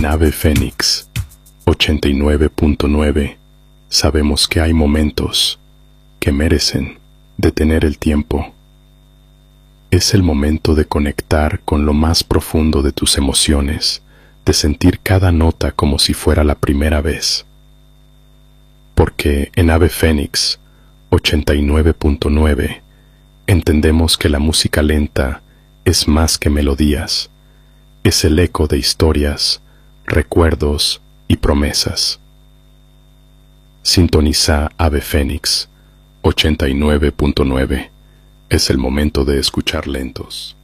En Ave Fénix 89.9 sabemos que hay momentos que merecen detener el tiempo. Es el momento de conectar con lo más profundo de tus emociones, de sentir cada nota como si fuera la primera vez. Porque en Ave Fénix 89.9 entendemos que la música lenta es más que melodías, es el eco de historias, recuerdos y promesas. Sintoniza Ave Fénix 89.9. Es el momento de escuchar lentos.